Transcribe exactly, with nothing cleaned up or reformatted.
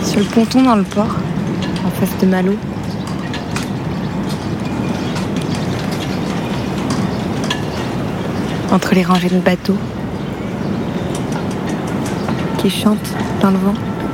Sur le ponton dans le port, en face de Malo. Entre les rangées de bateaux qui chantent dans le vent.